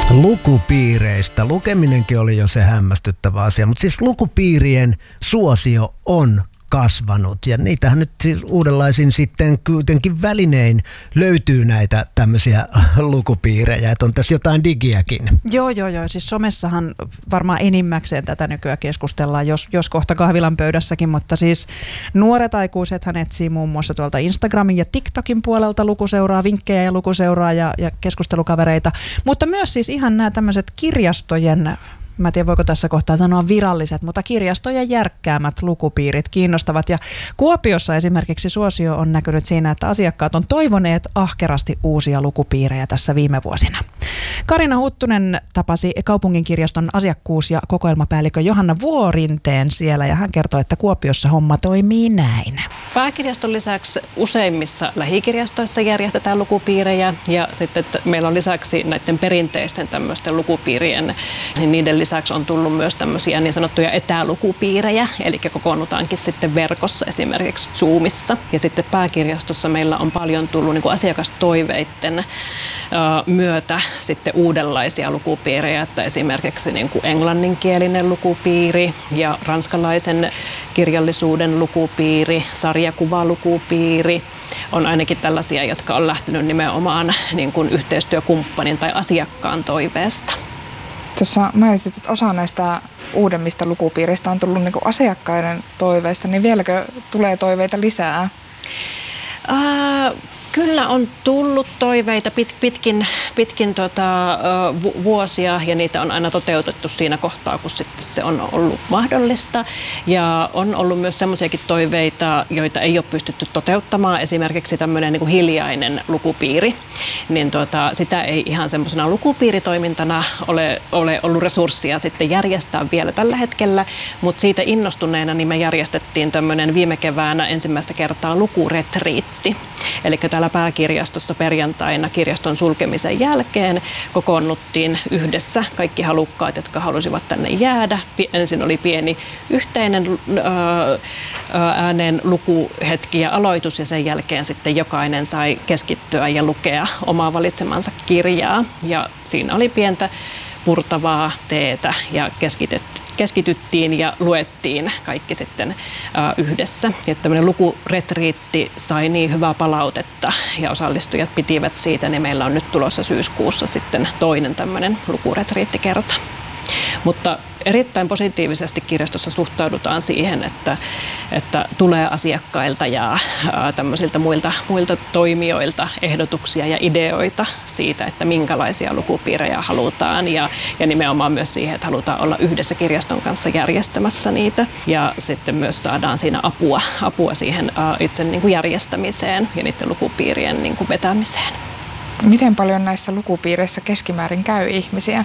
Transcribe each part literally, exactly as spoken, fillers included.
Lukupiireistä. Lukeminenkin oli jo se hämmästyttävä asia, mutta siis lukupiirien suosio on kasvanut ja niitähän nyt siis uudenlaisin sitten kuitenkin välinein löytyy näitä tämmöisiä lukupiirejä, että on tässä jotain digiäkin. Joo, joo, joo. Siis somessahan varmaan enimmäkseen tätä nykyään keskustellaan, jos, jos kohta kahvilan pöydässäkin, mutta siis nuoret aikuisethan etsii muun muassa tuolta Instagramin ja TikTokin puolelta lukuseuraa, vinkkejä ja lukuseuraa ja, ja keskustelukavereita, mutta myös siis ihan nämä tämmöiset kirjastojen, mä en tiedä voiko tässä kohtaa sanoa viralliset, mutta kirjastojen järkkäämät lukupiirit kiinnostavat. Ja Kuopiossa esimerkiksi suosio on näkynyt siinä, että asiakkaat on toivoneet ahkerasti uusia lukupiirejä tässä viime vuosina. Karina Huttunen tapasi kaupunginkirjaston asiakkuus- ja kokoelmapäällikkö Johanna Vuorinteen siellä ja hän kertoi, että Kuopiossa homma toimii näin. Pääkirjaston lisäksi useimmissa lähikirjastoissa järjestetään lukupiirejä ja sitten meillä on lisäksi näiden perinteisten tämmöisten lukupiirien, niin niiden lisäksi on tullut myös tämmöisiä niin sanottuja etälukupiirejä, eli kokoonnutaankin sitten verkossa esimerkiksi Zoomissa. Ja sitten pääkirjastossa meillä on paljon tullut niin kuin asiakastoiveiden myötä sitten uudenlaisia lukupiirejä, että esimerkiksi niin kuin englanninkielinen lukupiiri ja ranskalaisen kirjallisuuden lukupiiri, sarjakuvalukupiiri on ainakin tällaisia, jotka on lähtenyt nimenomaan niin kuin yhteistyökumppanin tai asiakkaan toiveesta. Tuossa mainitsit, että osa näistä uudemmista lukupiiristä on tullut niin kuin asiakkaiden toiveista, niin vieläkö tulee toiveita lisää? Ää, Kyllä on tullut toiveita pit, pitkin, pitkin tota, vu, vuosia ja niitä on aina toteutettu siinä kohtaa, kun sitten se on ollut mahdollista. Ja on ollut myös semmoisiakin toiveita, joita ei ole pystytty toteuttamaan. Esimerkiksi tämmöinen niin kuin hiljainen lukupiiri. Niin tota, sitä ei ihan semmoisena lukupiiritoimintana ole, ole ollut resurssia sitten järjestää vielä tällä hetkellä. Mutta siitä innostuneena niin me järjestettiin tämmöinen viime keväänä ensimmäistä kertaa lukuretriitti. Eli täällä pääkirjastossa perjantaina kirjaston sulkemisen jälkeen kokoonnuttiin yhdessä kaikki halukkaat, jotka halusivat tänne jäädä. Ensin oli pieni yhteinen ääneen lukuhetki ja aloitus ja sen jälkeen sitten jokainen sai keskittyä ja lukea omaa valitsemansa kirjaa. Ja siinä oli pientä purtavaa teetä ja keskitetty. Keskityttiin ja luettiin kaikki sitten ä, yhdessä. Ja tämmöinen lukuretriitti sai niin hyvää palautetta ja osallistujat pitivät siitä, niin meillä on nyt tulossa syyskuussa sitten toinen tämmöinen lukuretriittikerta. Mutta erittäin positiivisesti kirjastossa suhtaudutaan siihen, että, että tulee asiakkailta ja ää, tämmöisiltä muilta, muilta toimijoilta ehdotuksia ja ideoita siitä, että minkälaisia lukupiirejä halutaan ja, ja nimenomaan myös siihen, että halutaan olla yhdessä kirjaston kanssa järjestämässä niitä ja sitten myös saadaan siinä apua, apua siihen ää, itse niin kuin järjestämiseen ja niiden lukupiirien niin kuin vetämiseen. Miten paljon näissä lukupiireissä keskimäärin käy ihmisiä?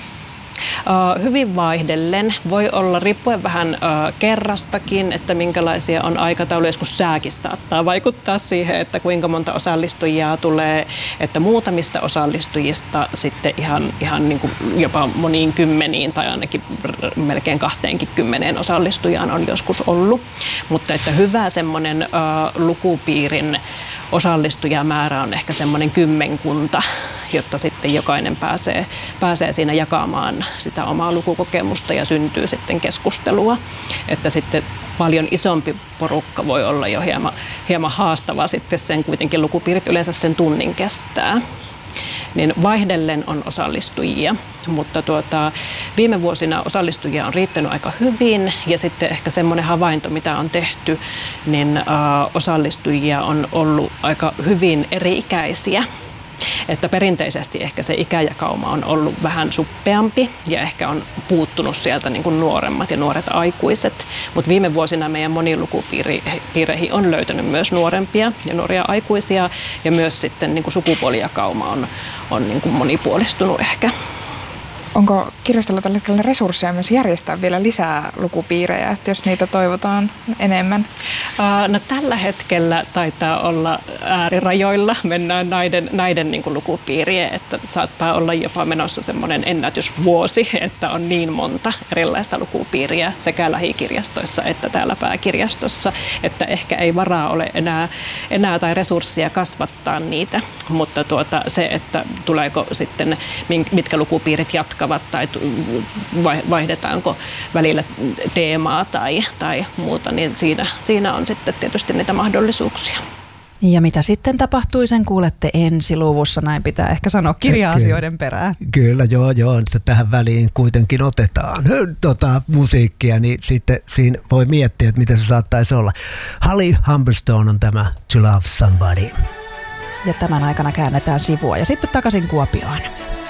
Uh, hyvin vaihdellen. Voi olla riippuen vähän uh, kerrastakin, että minkälaisia on aikataulu. Joskus sääkin saattaa vaikuttaa siihen, että kuinka monta osallistujaa tulee, että muutamista osallistujista sitten ihan, ihan niin kuin jopa moniin kymmeniin tai ainakin melkein kahteenkin kymmeneen osallistujaan on joskus ollut. Mutta että hyvä semmoinen uh, lukupiirin osallistujamäärä on ehkä semmoinen kymmenkunta, jotta sitten jokainen pääsee, pääsee siinä jakamaan sitä omaa lukukokemusta ja syntyy sitten keskustelua. Että sitten paljon isompi porukka voi olla jo hieman, hieman haastava sitten sen kuitenkin lukupiirit yleensä sen tunnin kestää. Niin vaihdellen on osallistujia, mutta tuota, viime vuosina osallistujia on riittänyt aika hyvin ja sitten ehkä semmoinen havainto, mitä on tehty, niin ä, osallistujia on ollut aika hyvin eri-ikäisiä. Että perinteisesti ehkä se ikäjakauma on ollut vähän suppeampi ja ehkä on puuttunut sieltä niin kuin nuoremmat ja nuoret aikuiset. Mutta viime vuosina meidän monilukupiireihin on löytänyt myös nuorempia ja nuoria aikuisia ja myös sitten niin kuin sukupuolijakauma on, on niin kuin monipuolistunut ehkä. Onko kirjastolla tällä hetkellä resursseja myös järjestää vielä lisää lukupiirejä, että jos niitä toivotaan enemmän? No tällä hetkellä taitaa olla äärirajoilla, mennään näiden, näiden niin kuin lukupiirien, että saattaa olla jopa menossa semmoinen ennätysvuosi, että on niin monta erilaista lukupiiriä sekä lähikirjastoissa että täällä pääkirjastossa, että ehkä ei varaa ole enää, enää tai resursseja kasvattaa niitä, mutta tuota, se, että tuleeko sitten, mitkä lukupiirit jatkavat tai vaihdetaanko välillä teemaa tai, tai muuta, niin siinä, siinä on sitten tietysti niitä mahdollisuuksia. Ja mitä sitten tapahtui, sen kuulette ensi luvussa, näin pitää ehkä sanoa kirja-asioiden perään. Kyllä, joo, joo, että tähän väliin kuitenkin otetaan tota, musiikkia, niin sitten siinä voi miettiä, että miten se saattaisi olla. Holly Humberstone on tämä To Love Somebody. Ja tämän aikana käännetään sivua ja sitten takaisin Kuopioon.